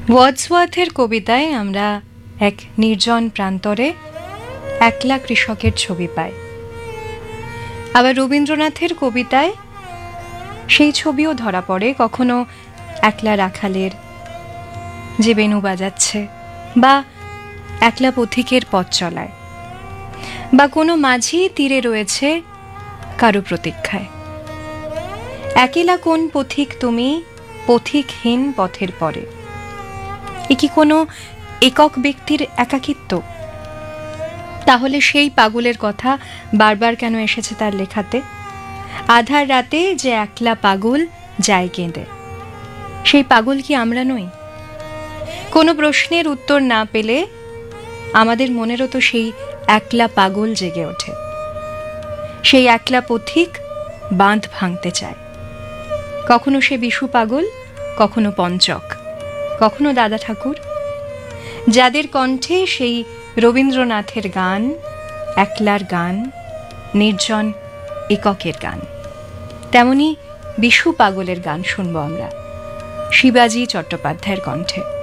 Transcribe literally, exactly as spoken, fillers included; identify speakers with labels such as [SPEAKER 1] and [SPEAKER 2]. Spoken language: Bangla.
[SPEAKER 1] ওয়ার্ডসওয়ার্থের কবিতায় আমরা এক নির্জন প্রান্তরে একলা কৃষকের ছবি পাই। আবার রবীন্দ্রনাথের কবিতায় সেই ছবিও ধরা পড়ে, কখনো একলা রাখালের যে বেণু বাজাচ্ছে, বা একলা পথিকের পথ চলায়, বা কোনো মাঝি তীরে রয়েছে কারো প্রতীক্ষায়। একেলা কোন পথিক তুমি, পথিকহীন পথের পরে। এ কি কোনো একক ব্যক্তির একাকিত্ব? তাহলে সেই পাগলের কথা বারবার কেন এসেছে তার লেখাতে? আধার রাতে যে একলা পাগল যায় কেঁদে, সেই পাগল কি আমরা নই? কোনো প্রশ্নের উত্তর না পেলে আমাদের মনেরও তো সেই একলা পাগল জেগে ওঠে। সেই একলা পথিক বাঁধ ভাঙতে চায়। কখনো সে বিশু পাগল, কখনো পঞ্চক, কখনো দাদা ঠাকুর, যাদের কণ্ঠে সেই রবীন্দ্রনাথের গান, একলার গান, নির্জন এককের গান। তেমনি বিশু পাগলের গান শুনবো আমরা শিবাজি চট্টোপাধ্যায়ের কণ্ঠে।